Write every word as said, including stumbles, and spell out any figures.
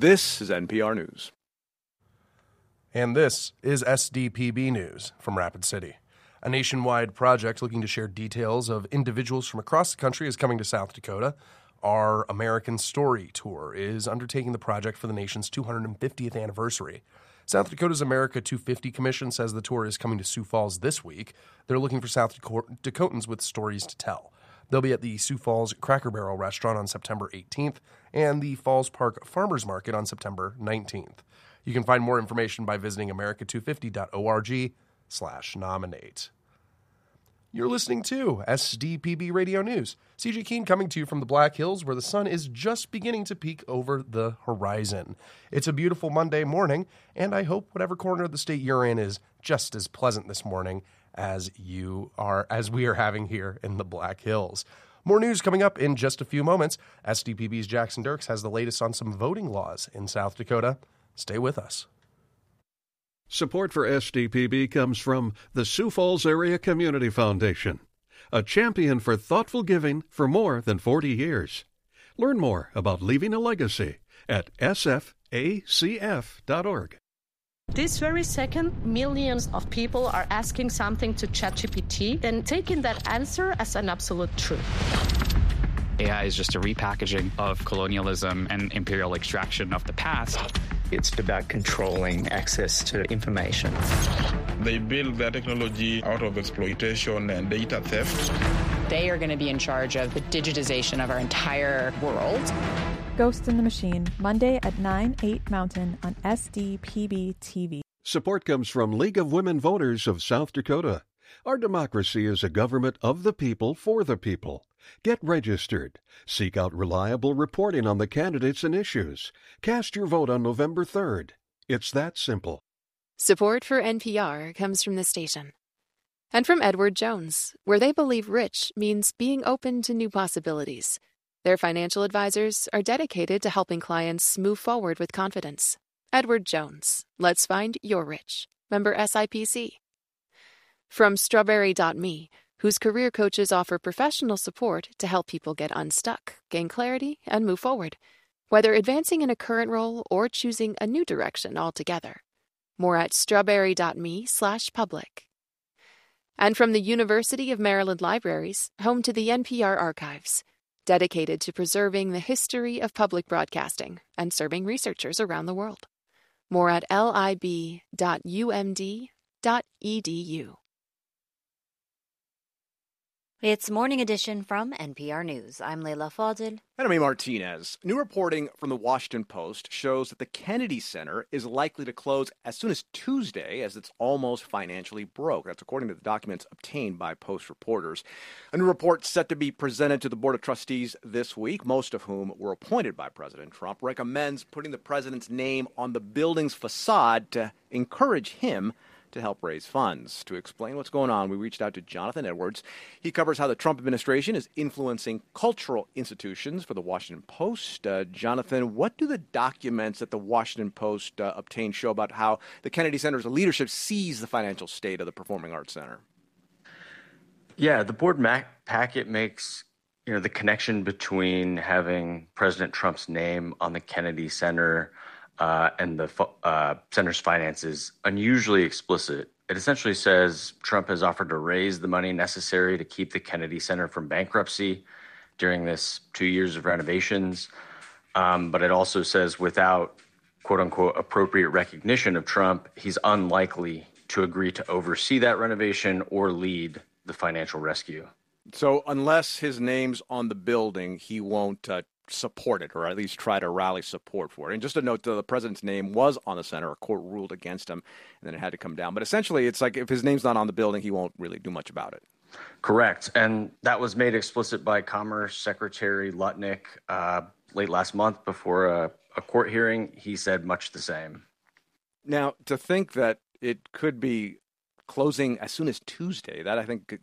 This is N P R News. And this is S D P B News from Rapid City. A nationwide project looking to share details of individuals from across the country is coming to South Dakota. Our American Story Tour is undertaking the project for the nation's two hundred fiftieth anniversary. South Dakota's America two fifty Commission says the tour is coming to Sioux Falls this week. They're looking for South Dakotans with stories to tell. They'll be at the Sioux Falls Cracker Barrel restaurant on September eighteenth and the Falls Park Farmers Market on September nineteenth. You can find more information by visiting america two fifty dot org slash nominate. You're listening to S D P B Radio News. C J Keene coming to you from the Black Hills, where the sun is just beginning to peek over the horizon. It's a beautiful Monday morning, and I hope whatever corner of the state you're in is just as pleasant this morning as you are, as we are having here in the Black Hills. More news coming up in just a few moments. S D P B's Jackson Dirks has the latest on some voting laws in South Dakota. Stay with us. Support for S D P B comes from the Sioux Falls Area Community Foundation, a champion for thoughtful giving for more than forty years. Learn more about leaving a legacy at s f a c f dot org. This very second, millions of people are asking something to ChatGPT and taking that answer as an absolute truth. A I is just a repackaging of colonialism and imperial extraction of the past. It's about controlling access to information. They build their technology out of exploitation and data theft. They are going to be in charge of the digitization of our entire world. Ghost in the Machine, Monday at nine, eight Mountain on S D P B T V. Support comes from League of Women Voters of South Dakota. Our democracy is a government of the people for the people. Get registered. Seek out reliable reporting on the candidates and issues. Cast your vote on November third. It's that simple. Support for N P R comes from the station. And from Edward Jones, where they believe rich means being open to new possibilities. Their financial advisors are dedicated to helping clients move forward with confidence. Edward Jones. Let's find your rich. Member S I P C. From Strawberry dot me, whose career coaches offer professional support to help people get unstuck, gain clarity, and move forward, whether advancing in a current role or choosing a new direction altogether. More at strawberry dot me slash public. And from the University of Maryland Libraries, home to the N P R Archives, dedicated to preserving the history of public broadcasting and serving researchers around the world. More at lib dot u m d dot e d u. It's Morning Edition from N P R News. I'm Leila Fadil. And I'm A. Martinez. New reporting from the Washington Post shows that the Kennedy Center is likely to close as soon as Tuesday, as it's almost financially broke. That's according to the documents obtained by Post reporters. A new report set to be presented to the Board of Trustees this week, most of whom were appointed by President Trump, recommends putting the president's name on the building's facade to encourage him to help raise funds. To explain what's going on, we reached out to Jonathan Edwards. He covers how the Trump administration is influencing cultural institutions for the Washington Post. Uh, Jonathan, what do the documents that the Washington Post uh, obtained show about how the Kennedy Center's leadership sees the financial state of the Performing Arts Center? Yeah, the board Mac packet makes you know the connection between having President Trump's name on the Kennedy Center Uh, and the uh, center's finances unusually explicit. It essentially says Trump has offered to raise the money necessary to keep the Kennedy Center from bankruptcy during this two years of renovations. Um, but it also says without, quote unquote, appropriate recognition of Trump, he's unlikely to agree to oversee that renovation or lead the financial rescue. So unless his name's on the building, he won't uh, support it, or at least try to rally support for it. And just a note, the president's name was on the center. A court ruled against him, and then it had to come down. But essentially, it's like if his name's not on the building, he won't really do much about it. Correct. And that was made explicit by Commerce Secretary Lutnick uh, late last month before a, a court hearing. He said much the same. Now, to think that it could be closing as soon as Tuesday, that I think